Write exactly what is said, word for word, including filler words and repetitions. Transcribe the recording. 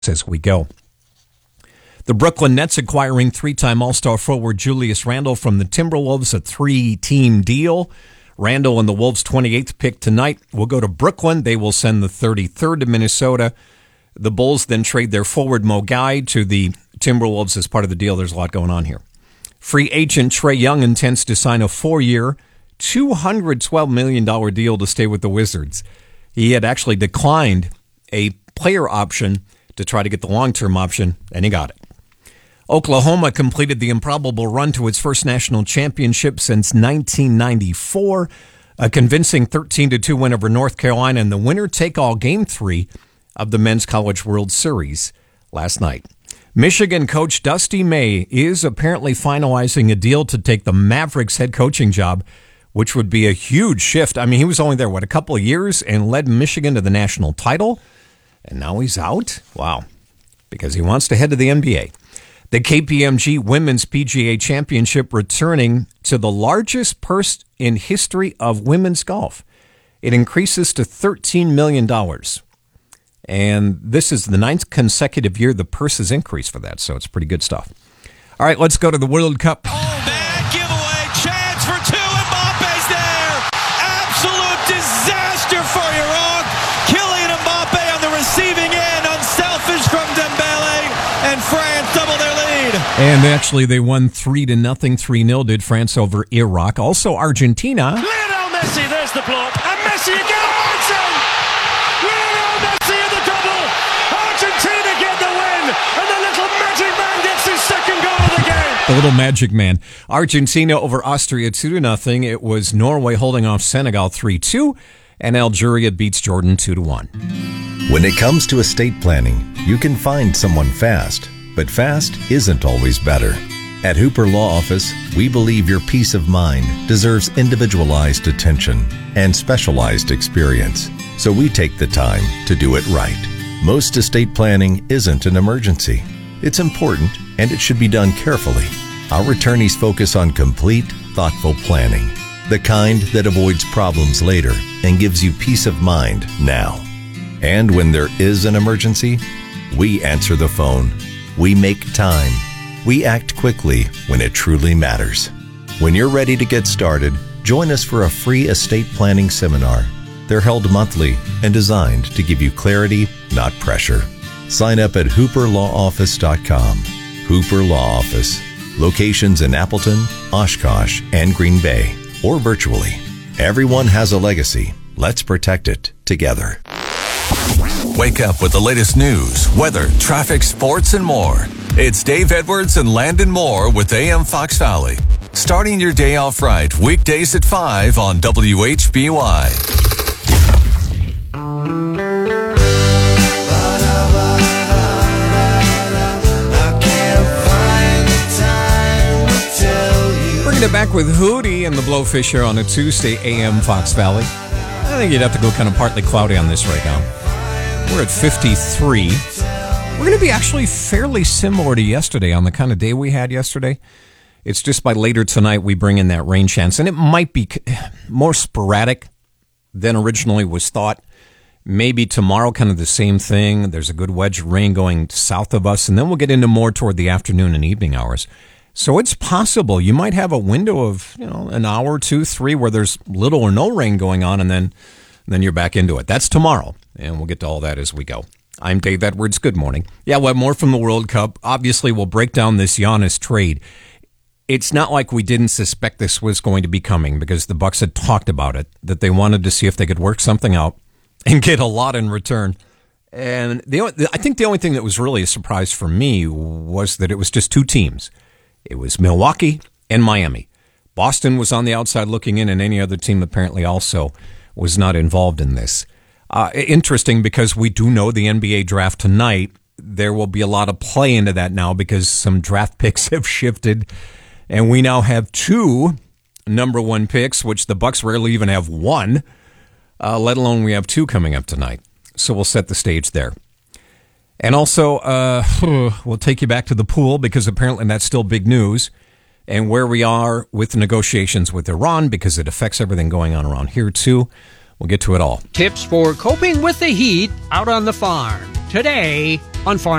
as we go. The Brooklyn Nets acquiring three-time All-Star forward Julius Randle from the Timberwolves, a three-team deal. Randle and the Wolves' twenty-eighth pick tonight will go to Brooklyn. They will send the thirty-third to Minnesota. The Bulls then trade their forward Mo Guy to the Timberwolves as part of the deal. There's a lot going on here. Free agent Trae Young intends to sign a four-year, two hundred twelve million dollars deal to stay with the Wizards. He had actually declined a player option to try to get the long-term option, and he got it. Oklahoma completed the improbable run to its first national championship since nineteen ninety-four, a convincing thirteen to two win over North Carolina in the winner-take-all Game three of the Men's College World Series last night. Michigan coach Dusty May is apparently finalizing a deal to take the Mavericks head coaching job, which would be a huge shift. I mean, he was only there, what, a couple of years and led Michigan to the national title, and now he's out? Wow, because he wants to head to the N B A. The K P M G Women's P G A Championship returning to the largest purse in history of women's golf. It increases to thirteen million dollars. And this is the ninth consecutive year the purse has increased for that, so it's pretty good stuff. All right, let's go to the World Cup. Oh, man, giveaway, chance for two, Mbappe's there. Absolute disaster for Iraq. Kylian Mbappe on the receiving end, unselfish from Dembele, and France double their lead. And actually, they won three to nothing, three nil did France over Iraq. Also, Argentina. Lionel Messi, there's the block, and Messi again, Hansen! Lionel Messi in the double! Argentina get the win, and the little magic man gets his second goal of the game. The little magic man. Argentina over Austria two to nothing. It was Norway holding off Senegal three two, and Algeria beats Jordan two to one. When it comes to estate planning, you can find someone fast, but fast isn't always better. At Hooper Law Office, we believe your peace of mind deserves individualized attention and specialized experience, so we take the time to do it right. Most estate planning isn't an emergency. It's important, and it should be done carefully. Our attorneys focus on complete, thoughtful planning, the kind that avoids problems later and gives you peace of mind now. And when there is an emergency, we answer the phone. We make time. We act quickly when it truly matters. When you're ready to get started, join us for a free estate planning seminar. They're held monthly and designed to give you clarity, not pressure. Sign up at hooper law office dot com. Hooper Law Office. Locations in Appleton, Oshkosh, and Green Bay, or virtually. Everyone has a legacy. Let's protect it together. Wake up with the latest news, weather, traffic, sports, and more. It's Dave Edwards and Landon Moore with A M Fox Valley. Starting your day off right, weekdays at five on W H B Y. Bringing it back with Hootie and the Blowfish here on a Tuesday, A M Fox Valley. I think you'd have to go kind of partly cloudy on this right now. We're at fifty-three. We're going to be actually fairly similar to yesterday on the kind of day we had yesterday. It's just by later tonight we bring in that rain chance, and it might be more sporadic than originally was thought. Maybe tomorrow kind of the same thing. There's a good wedge of rain going south of us, and then we'll get into more toward the afternoon and evening hours. So it's possible you might have a window of, you know, an hour, two, three where there's little or no rain going on, and then, and then you're back into it. That's tomorrow, and we'll get to all that as we go. I'm Dave Edwards. Good morning. Yeah, we'll have more from the World Cup. Obviously, we'll break down this Giannis trade. It's not like we didn't suspect this was going to be coming because the Bucks had talked about it, that they wanted to see if they could work something out and get a lot in return. And the I think the only thing that was really a surprise for me was that it was just two teams. It was Milwaukee and Miami. Boston was on the outside looking in, and any other team apparently also was not involved in this. Uh, interesting because we do know the N B A draft tonight. There will be a lot of play into that now because some draft picks have shifted, and we now have two number one picks, which the Bucks rarely even have one, uh, let alone we have two coming up tonight. So we'll set the stage there. And also, uh, we'll take you back to the pool because apparently that's still big news, and where we are with negotiations with Iran because it affects everything going on around here too. We'll get to it all. Tips for coping with the heat out on the farm. Today, on Farm